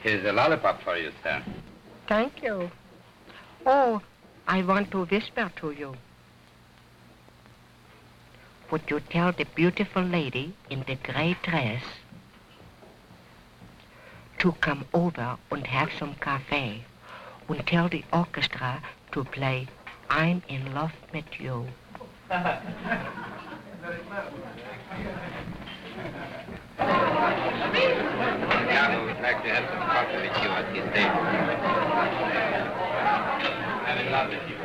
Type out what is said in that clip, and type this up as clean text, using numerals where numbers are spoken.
Here's a lollipop for you, sir. Thank you. Oh, I want to whisper to you. Would you tell the beautiful lady in the gray dress to come over and have some cafe and tell the orchestra to play I'm in love with you. Yeah, we would like to have some coffee with you at this table. I'm in love with you.